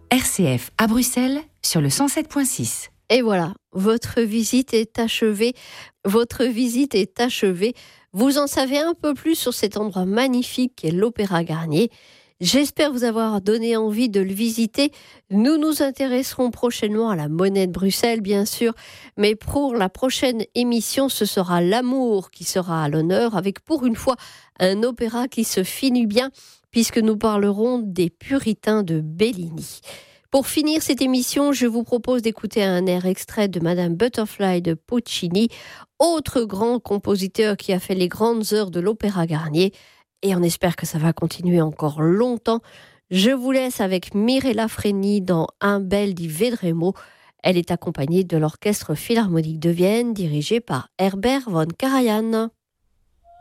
RCF à Bruxelles sur le 107.6. Et voilà, votre visite est achevée. Vous en savez un peu plus sur cet endroit magnifique qu'est l'Opéra Garnier. J'espère vous avoir donné envie de le visiter. Nous nous intéresserons prochainement à la Monnaie de Bruxelles, bien sûr. Mais pour la prochaine émission, ce sera l'amour qui sera à l'honneur, avec pour une fois un opéra qui se finit bien, puisque nous parlerons des Puritains de Bellini. Pour finir cette émission, je vous propose d'écouter un air extrait de Madame Butterfly de Puccini, autre grand compositeur qui a fait les grandes heures de l'Opéra Garnier. Et on espère que ça va continuer encore longtemps. Je vous laisse avec Mirella Freni dans Un bel di Vedremo. Elle est accompagnée de l'Orchestre Philharmonique de Vienne, dirigé par Herbert von Karajan.